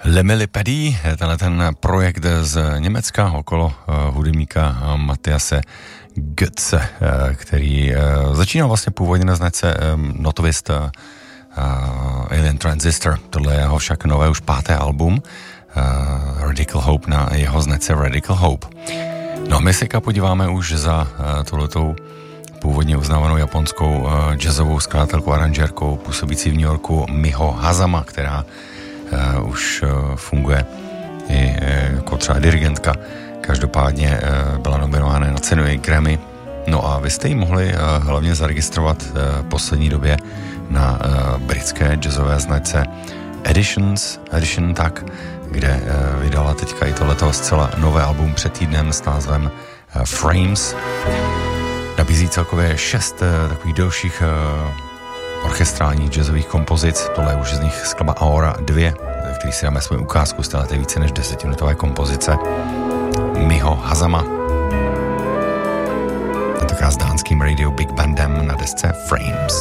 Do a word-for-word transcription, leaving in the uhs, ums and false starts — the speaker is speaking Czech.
Lemily Paddy, tenhle ten projekt z Německa okolo uh, hudebníka Matthiase Götze, uh, který uh, začínal vlastně původně na značce um, Notovist uh, Alien Transistor. Tohle je jeho však nové už páté album uh, Radical Hope na jeho značce Radical Hope. No a my se podíváme už za uh, touhletou původně uznávanou japonskou uh, jazzovou skladatelkou, aranžérkou působící v New Yorku Miho Hazama, která uh, už uh, funguje i uh, jako třeba dirigentka. Každopádně uh, byla nominována na cenu Grammy. No a vy jste ji mohli uh, hlavně zaregistrovat uh, v poslední době na uh, britské jazzové značce Editions, Edition tak, kde uh, vydala teďka i tohleto zcela nové album před týdnem s názvem uh, Frames. Nabízí celkově šest uh, takových delších uh, orchestrálních jazzových kompozic. Tohle je už z nich skladba Aura dva, který si dáme svou ukázku z této více než desetiminutové kompozice Miho Hazama. Tentokrát s dánským Radio Big Bandem na desce Frames.